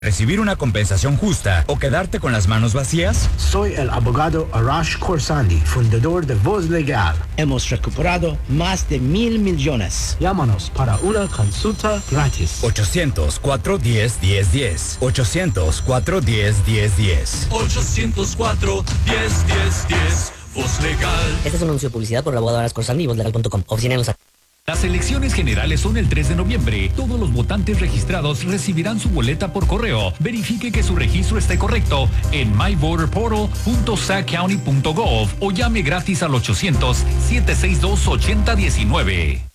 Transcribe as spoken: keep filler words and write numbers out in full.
¿Recibir una compensación justa o quedarte con las manos vacías? Soy el abogado Arash Khorsandi, fundador de Voz Legal. Hemos recuperado más de mil millones. Llámanos para una consulta gratis. ochocientos, cuatro uno cero, uno cero uno cero. ochocientos, cuatro uno cero, uno cero uno cero. ochocientos cuatro, diez, diez, diez. Voz Legal. Este es un anuncio de publicidad por el abogado Arash Khorsandi y voz legal punto com. Oficina en Los Ángeles. Las elecciones generales son el tres de noviembre. Todos los votantes registrados recibirán su boleta por correo. Verifique que su registro esté correcto en my voter portal punto sac county punto gov o llame gratis al ochocientos, siete seis dos, ocho cero uno nueve.